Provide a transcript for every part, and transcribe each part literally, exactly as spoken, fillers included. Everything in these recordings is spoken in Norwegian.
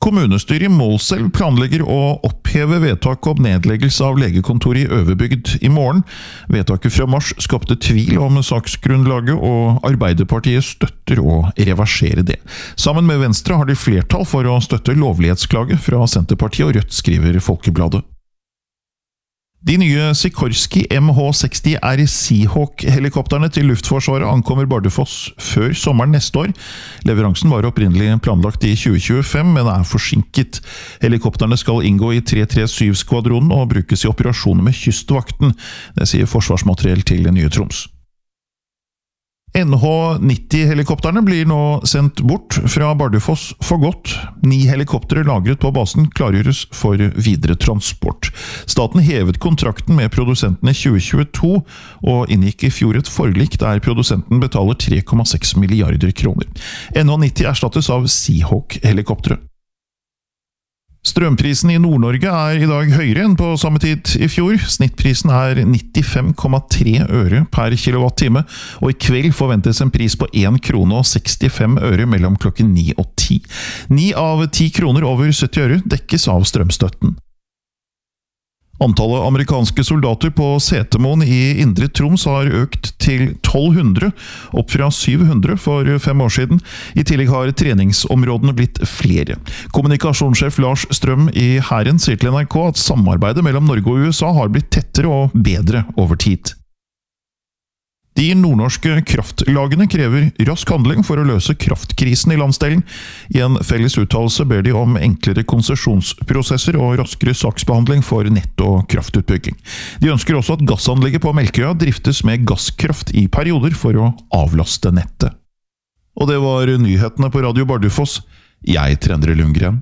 Kommunestyret i Målselv planlegger å oppheve vedtak om nedleggelse av legekontoret i Øverbygd i morgen. Vedtaket fra mars skapte tvil om saksgrunnlaget, og Arbeiderpartiet støtter å reversere det. Sammen med Venstre har de flertall for å støtte lovlighetsklage fra Senterpartiet og Rødt, skriver Folkebladet. De nye Sikorsky M H seksti R Seahawk-helikopterne til Luftforsvaret ankommer Bardufoss før sommeren neste år. Leveransen var opprinnelig planlagt i tjue tjuefem, men er forsinket. Helikopterne skal inngå i tre tre syv-skvadronen og brukes i operasjoner med Kystvakten. Det sier Forsvarsmateriell til Nye Troms. N H nitti-helikopterne blir nå sendt bort fra Bardufoss for godt. Ni helikoptere lagret på basen klargjøres for videre transport. Staten hevet kontrakten med produsenten i tjue tjueto, og inngikk i fjor et forlik der produsenten betaler tre komma seks milliarder kroner. N H nitti erstattes av Seahawk-helikoptere. Strømprisen i Nord-Norge er i dag høyere enn på samme tid i fjor. Snittprisen er nittifem komma tre øre per kilowattime, og i kveld forventes en pris på en krone og sekstifem øre mellom klokken ni og ti. Ni av ti kroner over sytti øre dekkes av strømstøtten. Antallet amerikanske soldater på Setermoen i Indre Troms har økt til tolv hundre, opp fra syv hundre for fem år siden. I tillegg har treningsområdene blitt flere. Kommunikasjonssjef Lars Strøm i Hæren sier til N R K at samarbeidet mellom Norge og U S A har blitt tettere og bedre over tid. De nordnorske kraftlagene krever rask handling for å løse kraftkrisen i landsdelen. I en felles uttalelse ber de om enklere konsesjonsprosesser og raskere saksbehandling for nett- og kraftutbygging. De ønsker også at gassanlegget på Melkøya driftes med gasskraft i perioder for å avlaste nettet. Og det var nyhetene på Radio Bardufoss. Jeg er Endre Lundgren.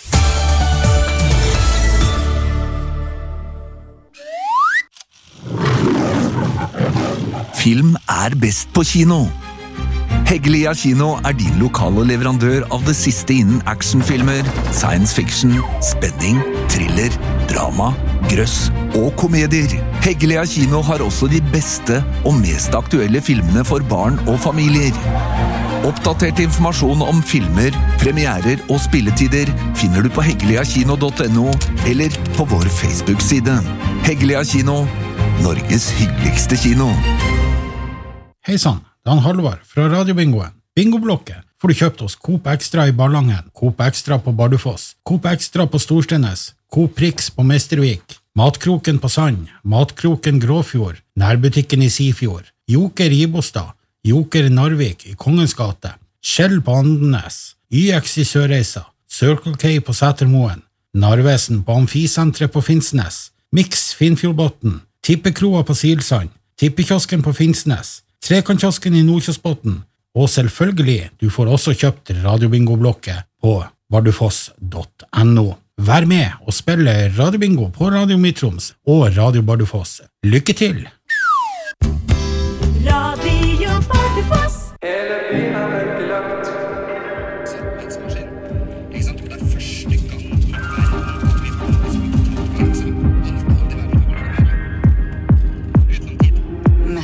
Film er best på kino. Heggelia Kino er din lokale leverandør av det siste innen actionfilmer, science fiction, spenning, thriller, drama, grøss og komedier. Heggelia Kino har også de beste og mest aktuelle filmene for barn og familier. Oppdatert informasjon om filmer, premierer og spilletider finner du på heggelia-kino punktum no eller på vår Facebook-side. Heggelia Kino, Norges hyggeligste kino. Hei sann, Dan Halvar fra Radiobingoen. Bingoblokket får du kjøpt hos Coop Extra i Ballangen, Coop Extra på Bardufoss, Coop Extra på Storstenes, Coop Prix på Mestervik, Matkroken på Sand, Matkroken Gråfjord, Nærbutikken i Sifjord, Joker i Ibostad, Joker Narvik i Kongens gate, Skjell på Andenes, Y X i Sørreisa, Circle K på Sætermoen, Narvesen på Amfisentret på Finnsnes, Mix Finnfjordbotn, Tippekroa på Silsand, Tippekiosken på Finnsnes, Trekantkiosken i Nordkjosbotn, og selvfølgelig, du får også kjøpt Radiobingoblokket på bardufoss punktum no. Vær med og spille Radiobingo på Radio Mitroms og Radio Bardufoss. Lykke til!